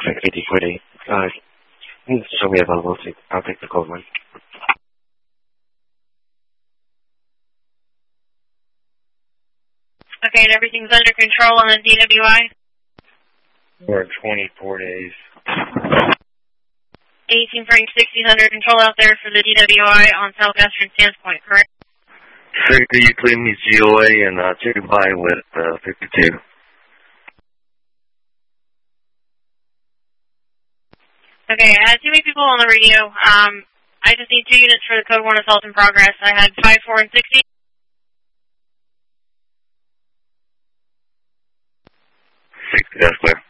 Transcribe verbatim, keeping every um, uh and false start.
eighty forty. Uh, show me available. I'll take the code one. Okay, and everything's under control on the D W I? For twenty-four days. eighteen Frank sixty under control out there for the D W I on Southwestern Sands Point, correct? Sir, could you clear me G O A and uh, two by with uh, fifty-two? Okay, I had too many people on the radio. Um, I just need two units for the Code one assault in progress. I had five, four, and sixty. sixty, that's clear.